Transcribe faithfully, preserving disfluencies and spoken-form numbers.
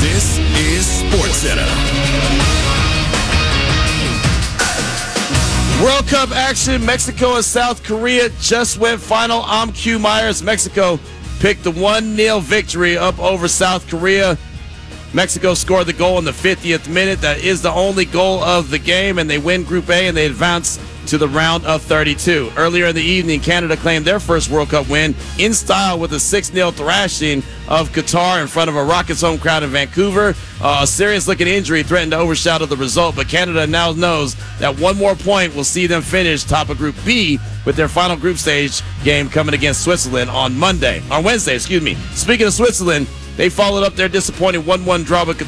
This is SportsCenter. World Cup action. Mexico and South Korea just went final. I'm Q Myers. Mexico picked the one nil victory up over South Korea. Mexico scored the goal in the fiftieth minute. That is the only goal of the game, and they win Group A, and they advance to the round of thirty-two. Earlier in the evening, Canada claimed their first World Cup win in style with a six nil thrashing of Qatar in front of a Rockets home crowd in Vancouver. Uh, a serious-looking injury threatened to overshadow the result, but Canada now knows that one more point will see them finish top of Group B with their final group stage game coming against Switzerland on Monday, on Wednesday, excuse me. Speaking of Switzerland, they followed up their disappointing one one draw with